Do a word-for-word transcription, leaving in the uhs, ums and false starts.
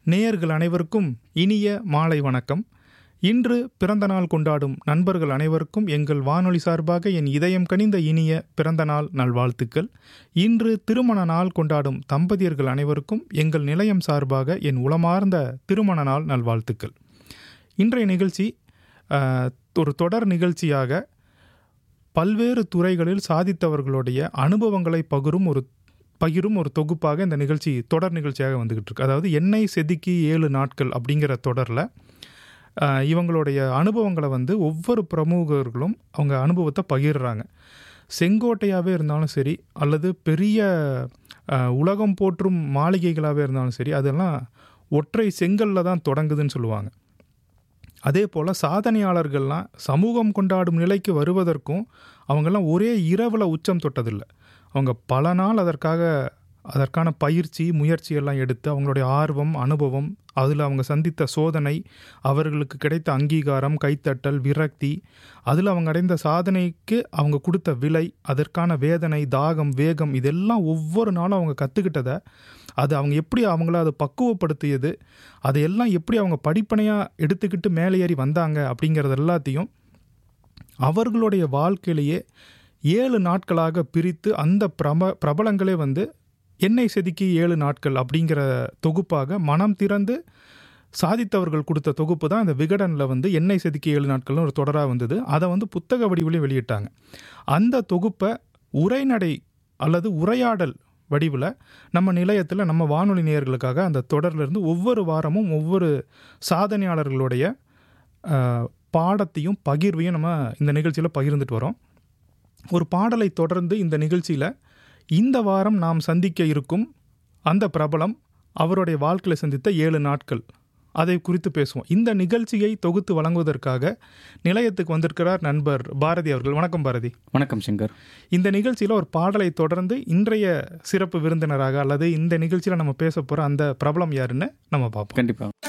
நேயர்கள் அனைவருக்கும் இனிய மாலை வணக்கம். இன்று பிறந்த நாள் கொண்டாடும் நண்பர்கள் அனைவருக்கும் எங்கள் வானொலி சார்பாக என் இதயம் கனிந்த இனிய பிறந்த நாள் நல்வாழ்த்துக்கள். இன்று திருமண நாள் கொண்டாடும் தம்பதியர்கள் அனைவருக்கும் எங்கள் நிலையம் சார்பாக என் உளமார்ந்த திருமண நாள் நல்வாழ்த்துக்கள். இன்றைய நிகழ்ச்சி ஒரு தொடர் நிகழ்ச்சியாக பல்வேறு துறைகளில் சாதித்தவர்களுடைய அனுபவங்களை பகிரும் ஒரு பகிரும் ஒரு தொகுப்பாக இந்த நிகழ்ச்சி தொடர் நிகழ்ச்சியாக வந்துக்கிட்டு இருக்கு. அதாவது எண்ணெய் செதுக்கி ஏழு நாட்கள் அப்படிங்கிற தொடரில் இவங்களுடைய அனுபவங்களை வந்து ஒவ்வொரு பிரமுகர்களும் அவங்க அனுபவத்தை பகிர்றாங்க. செங்கோட்டையாகவே இருந்தாலும் சரி, அல்லது பெரிய உலகம் போற்றும் மாளிகைகளாகவே இருந்தாலும் சரி, அதெல்லாம் ஒற்றை செங்கல்ல தான் தொடங்குதுன்னு சொல்லுவாங்க. அதே போல் சாதனையாளர்கள்லாம் சமூகம் கொண்டாடும் நிலைக்கு வருவதற்கும் அவங்கெல்லாம் ஒரே இரவில் உச்சம் தொட்டதில்லை. அவங்க பல நாள் அதற்காக அதற்கான பயிற்சி முயற்சியெல்லாம் எடுத்து அவங்களுடைய ஆர்வம், அனுபவம், அதில் அவங்க சந்தித்த சோதனை, அவர்களுக்கு கிடைத்த அங்கீகாரம், கைத்தட்டல், விரக்தி, அதில் அவங்க அடைந்த சாதனைக்கு அவங்க கொடுத்த விலை, அதற்கான வேதனை, தாகம், வேகம், இதெல்லாம் ஒவ்வொரு நாளும் அவங்க கற்றுக்கிட்டதை, அது அவங்க எப்படி அவங்கள அதை பக்குவப்படுத்தியது, அதையெல்லாம் எப்படி அவங்க படிப்பனையாக எடுத்துக்கிட்டு மேலே ஏறி வந்தாங்க அப்படிங்கிறது எல்லாத்தையும் அவர்களுடைய வாழ்க்கையிலேயே ஏழு நாட்களாக பிரித்து அந்த பிரப பிரபலங்களே வந்து எண்ணெய் செதுக்கி ஏழு நாட்கள் அப்படிங்கிற தொகுப்பாக மனம் திறந்து சாதித்தவர்கள் கொடுத்த தொகுப்பு தான் இந்த விகடனில் வந்து எண்ணெய் செதுக்கி ஏழு நாட்கள்னு ஒரு தொடராக வந்தது. அதை வந்து புத்தக வடிவிலையும் வெளியிட்டாங்க. அந்த தொகுப்பை உரைநடை அல்லது உரையாடல் வடிவில் நம்ம நிலையத்தில் நம்ம வானொலி நேயர்களுக்காக அந்த தொடர்லேருந்து ஒவ்வொரு வாரமும் ஒவ்வொரு சாதனையாளர்களுடைய பாடத்தையும் பகிர்வையும் நம்ம இந்த நிகழ்ச்சியில் பகிர்ந்துட்டு வரோம். ஒரு பாடலை தொடர்ந்து இந்த நிகழ்ச்சியில் இந்த வாரம் நாம் சந்திக்க இருக்கும் அந்த பிரபலம் அவருடைய வாழ்க்கையில் சந்தித்த ஏழு நாட்கள் அதை குறித்து பேசுவோம். இந்த நிகழ்ச்சியை தொகுத்து வழங்குவதற்காக நிலையத்துக்கு வந்திருக்கிறார் நண்பர் பாரதி அவர்கள். வணக்கம் பாரதி. வணக்கம் சங்கர். இந்த நிகழ்ச்சியில் ஒரு பாடலை தொடர்ந்து இன்றைய சிறப்பு விருந்தினராக அல்லது இந்த நிகழ்ச்சியில் நம்ம பேச போகிற அந்த பிரபலம் யாருன்னு நம்ம பார்ப்போம். கண்டிப்பாக.